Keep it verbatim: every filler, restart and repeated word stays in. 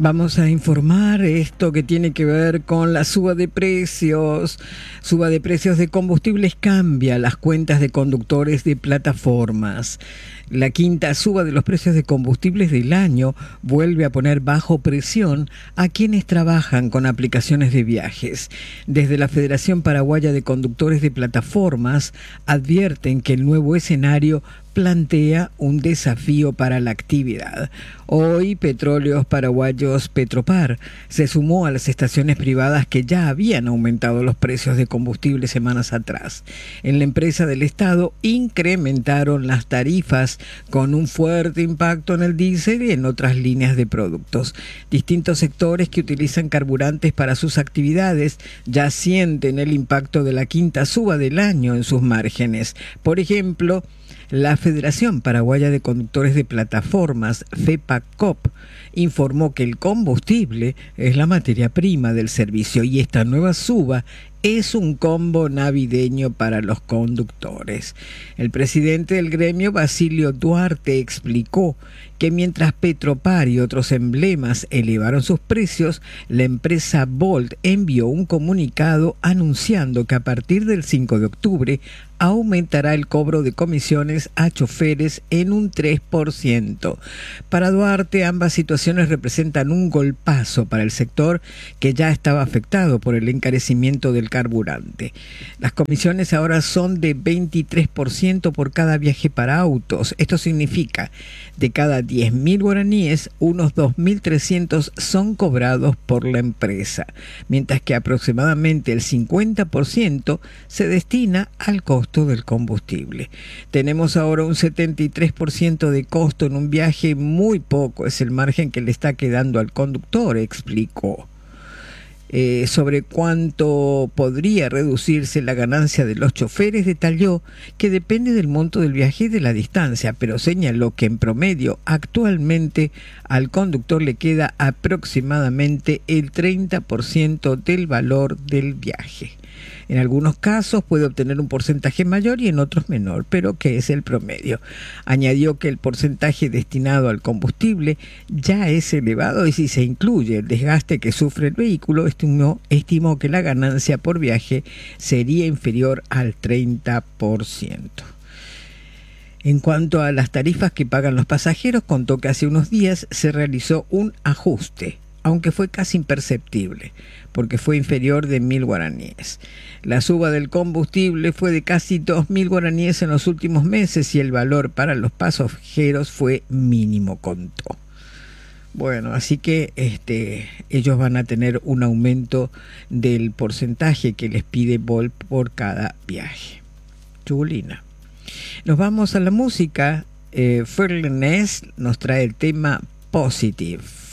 Vamos a informar esto que tiene que ver con la suba de precios. Suba de precios de combustibles cambia las cuentas de conductores de plataformas. La quinta suba de los precios de combustibles del año vuelve a poner bajo presión a quienes trabajan con aplicaciones de viajes. Desde la Federación Paraguaya de Conductores de Plataformas advierten que el nuevo escenario plantea un desafío para la actividad. Hoy, Petróleos Paraguayos Petropar se sumó a las estaciones privadas que ya habían aumentado los precios de combustible semanas atrás. En la empresa del Estado incrementaron las tarifas con un fuerte impacto en el diésel y en otras líneas de productos. Distintos sectores que utilizan carburantes para sus actividades ya sienten el impacto de la quinta suba del año en sus márgenes. Por ejemplo, la Federación Paraguaya de Conductores de Plataformas, FEPACOP, informó que el combustible es la materia prima del servicio y esta nueva suba es un combo navideño para los conductores. El presidente del gremio, Basilio Duarte, explicó que mientras Petropar y otros emblemas elevaron sus precios, la empresa Bolt envió un comunicado anunciando que a partir del cinco de octubre aumentará el cobro de comisiones a choferes en un tres por ciento. Para Duarte, ambas situaciones representan un golpazo para el sector que ya estaba afectado por el encarecimiento del carburante. Las comisiones ahora son de veintitrés por ciento por cada viaje para autos. Esto significa de cada diez mil guaraníes, unos dos mil trescientos son cobrados por la empresa, mientras que aproximadamente el cincuenta por ciento se destina al costo del combustible. Tenemos ahora un setenta y tres por ciento de costo en un viaje, muy poco es el margen que le está quedando al conductor, explicó. Eh, sobre cuánto podría reducirse la ganancia de los choferes, detalló que depende del monto del viaje y de la distancia, pero señaló que en promedio actualmente al conductor le queda aproximadamente el treinta por ciento del valor del viaje. En algunos casos puede obtener un porcentaje mayor y en otros menor, pero que es el promedio. Añadió que el porcentaje destinado al combustible ya es elevado y si se incluye el desgaste que sufre el vehículo, estimó, estimó que la ganancia por viaje sería inferior al treinta por ciento. En cuanto a las tarifas que pagan los pasajeros, contó que hace unos días se realizó un ajuste, aunque fue casi imperceptible, porque fue inferior de mil guaraníes. La suba del combustible fue de casi dos mil guaraníes en los últimos meses y el valor para los pasajeros fue mínimo, contó. Bueno, así que este, ellos van a tener un aumento del porcentaje que les pide Bolt por cada viaje. Chulina. Nos vamos a la música. Eh, Ferland Ness nos trae el tema Positive.